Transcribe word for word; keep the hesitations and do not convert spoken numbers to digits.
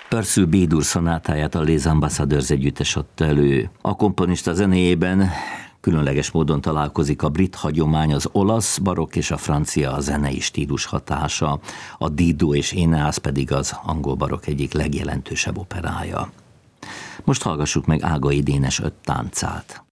Purcell B-dur szonátáját a Les Ambassadeurs együttes adta elő. A komponista zenéjében különleges módon találkozik a brit hagyomány, az olasz barokk és a francia zenei stílus hatása, a Dido és Eneas pedig az angol barokk egyik legjelentősebb operája. Most hallgassuk meg Ágai Dénes öt táncát.